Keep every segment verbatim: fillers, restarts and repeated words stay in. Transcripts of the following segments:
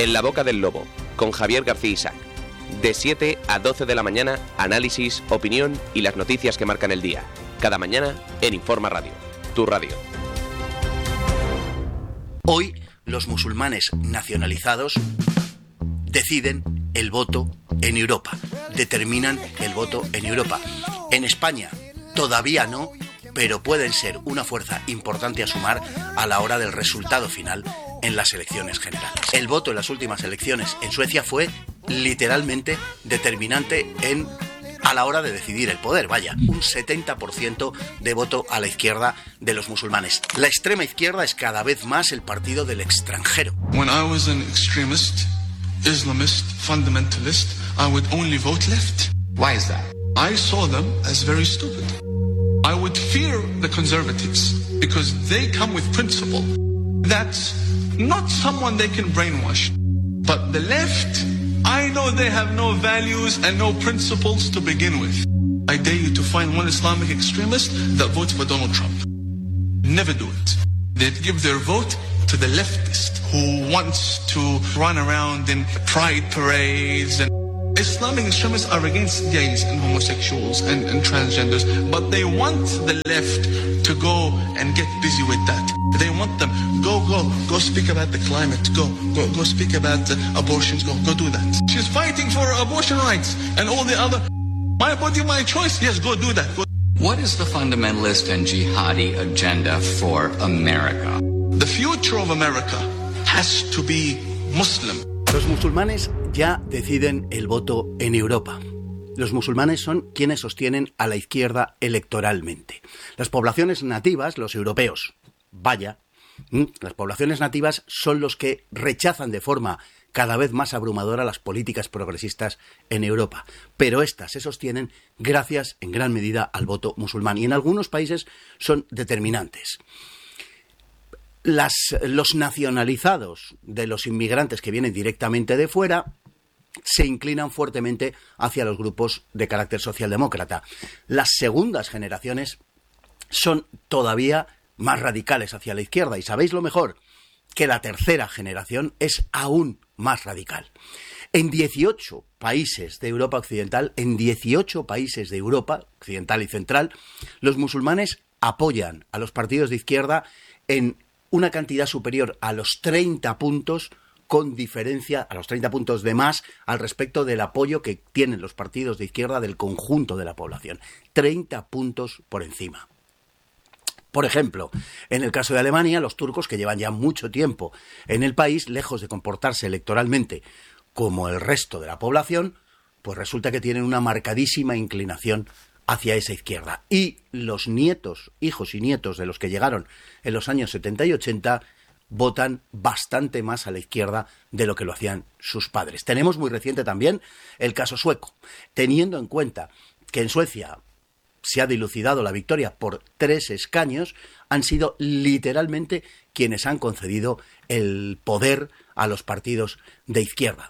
En la boca del lobo, con Javier García Isaac. De siete a doce de la mañana, análisis, opinión y las noticias que marcan el día. Cada mañana en Informa Radio, tu radio. Hoy, los musulmanes nacionalizados deciden el voto en Europa, determinan el voto en Europa. En España todavía no, pero pueden ser una fuerza importante a sumar a la hora del resultado final en las elecciones generales. El voto en las últimas elecciones en Suecia fue literalmente determinante en a la hora de decidir el poder, vaya, un setenta por ciento de voto a la izquierda de los musulmanes. La extrema izquierda es cada vez más el partido del extranjero. When I was an extremist, Islamist, fundamentalist, I would only vote left. Why is that? I saw them as very stupid. I would fear the conservatives because they come with principle. That's not someone they can brainwash. But the left, I know they have no values and no principles to begin with. I dare you to find one Islamic extremist that votes for Donald Trump. Never do it. They'd give their vote to the leftist who wants to run around in pride parades. And Islamic extremists are against gays and homosexuals and, and transgenders, but they want the left to go and get busy with that. They want them, go, go, go speak about the climate, go, go, go speak about uh, abortions, go, go do that. She's fighting for abortion rights and all the other, my body, my choice, yes, go do that. Go. What is the fundamentalist and jihadi agenda for America? The future of America has to be Muslim. Los musulmanes ya deciden el voto en Europa. Los musulmanes son quienes sostienen a la izquierda electoralmente. Las poblaciones nativas, los europeos, vaya, las poblaciones nativas son los que rechazan de forma cada vez más abrumadora las políticas progresistas en Europa. Pero estas se sostienen gracias en gran medida al voto musulmán y en algunos países son determinantes. Las, los nacionalizados de los inmigrantes que vienen directamente de fuera se inclinan fuertemente hacia los grupos de carácter socialdemócrata. Las segundas generaciones son todavía más radicales hacia la izquierda y sabéis lo mejor, que la tercera generación es aún más radical. En dieciocho países de Europa Occidental, en dieciocho países de Europa Occidental y Central, los musulmanes apoyan a los partidos de izquierda en una cantidad superior a los treinta puntos, con diferencia a los treinta puntos de más al respecto del apoyo que tienen los partidos de izquierda del conjunto de la población. treinta puntos por encima. Por ejemplo, en el caso de Alemania, los turcos, que llevan ya mucho tiempo en el país, lejos de comportarse electoralmente como el resto de la población, pues resulta que tienen una marcadísima inclinación hacia esa izquierda. Y los nietos, hijos y nietos de los que llegaron en los años setenta y ochenta, votan bastante más a la izquierda de lo que lo hacían sus padres. Tenemos muy reciente también el caso sueco, teniendo en cuenta que en Suecia se ha dilucidado la victoria por tres escaños, han sido literalmente quienes han concedido el poder a los partidos de izquierda.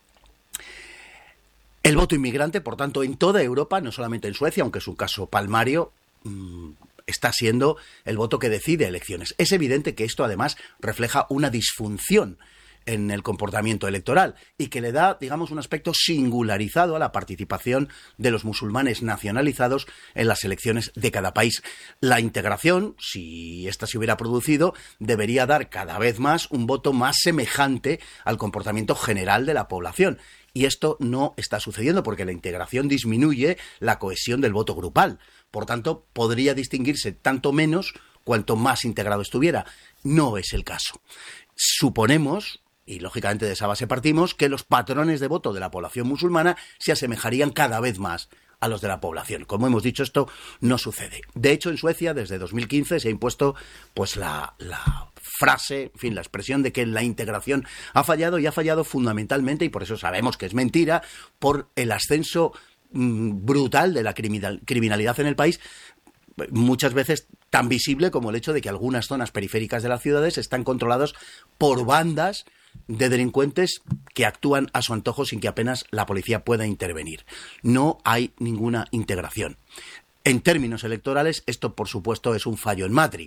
El voto inmigrante, por tanto, en toda Europa, no solamente en Suecia, aunque es un caso palmario, mmm, está siendo el voto que decide elecciones. Es evidente que esto, además, refleja una disfunción en el comportamiento electoral y que le da, digamos, un aspecto singularizado a la participación de los musulmanes nacionalizados en las elecciones de cada país. La integración, si esta se hubiera producido, debería dar cada vez más un voto más semejante al comportamiento general de la población. Y esto no está sucediendo porque la integración disminuye la cohesión del voto grupal. Por tanto, podría distinguirse tanto menos cuanto más integrado estuviera. No es el caso. Suponemos, y lógicamente de esa base partimos, que los patrones de voto de la población musulmana se asemejarían cada vez más a los de la población. Como hemos dicho, esto no sucede. De hecho, en Suecia, desde dos mil quince, se ha impuesto pues la, la frase, en fin, la expresión de que la integración ha fallado y ha fallado fundamentalmente, y por eso sabemos que es mentira, por el ascenso mmm, brutal de la criminal, criminalidad en el país, muchas veces tan visible como el hecho de que algunas zonas periféricas de las ciudades están controladas por bandas de delincuentes que actúan a su antojo sin que apenas la policía pueda intervenir. No hay ninguna integración. En términos electorales, esto por supuesto es un fallo en Matrix.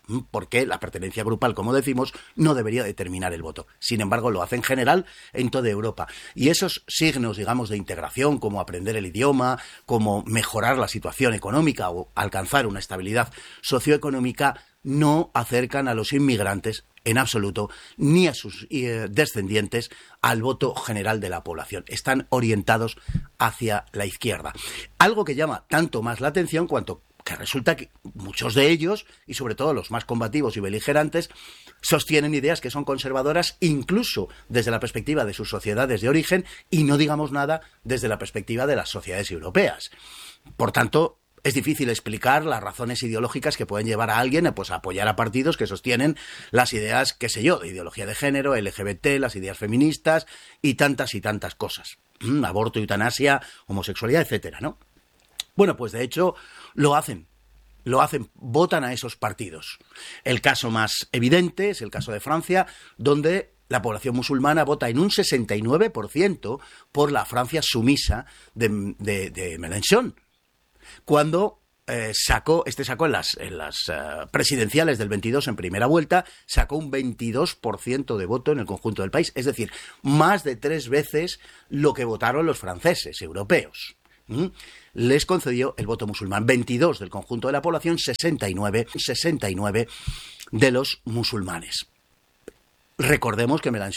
porque la pertenencia grupal, como decimos, no debería determinar el voto. Sin embargo, lo hace en general en toda Europa. Y esos signos, digamos, de integración, como aprender el idioma, como mejorar la situación económica o alcanzar una estabilidad socioeconómica, no acercan a los inmigrantes en absoluto, ni a sus eh, descendientes, al voto general de la población. Están orientados hacia la izquierda. Algo que llama tanto más la atención cuanto que resulta que muchos de ellos, y sobre todo los más combativos y beligerantes, sostienen ideas que son conservadoras incluso desde la perspectiva de sus sociedades de origen y no digamos nada desde la perspectiva de las sociedades europeas. Por tanto, es difícil explicar las razones ideológicas que pueden llevar a alguien pues, a apoyar a partidos que sostienen las ideas, qué sé yo, de ideología de género, L G B T, las ideas feministas y tantas y tantas cosas. Mm, aborto, eutanasia, homosexualidad, etcétera, ¿no? Bueno, pues de hecho lo hacen, lo hacen, votan a esos partidos. El caso más evidente es el caso de Francia, donde la población musulmana vota en un sesenta y nueve por ciento por la Francia sumisa de, de, de Mélenchon, cuando eh, sacó, este sacó en las, en las uh, presidenciales del veintidós en primera vuelta, sacó un veintidós por ciento de voto en el conjunto del país, es decir, más de tres veces lo que votaron los franceses europeos. ¿Mm? Les concedió el voto musulmán, veintidós del conjunto de la población, sesenta y nueve de los musulmanes. Recordemos que Mélenchon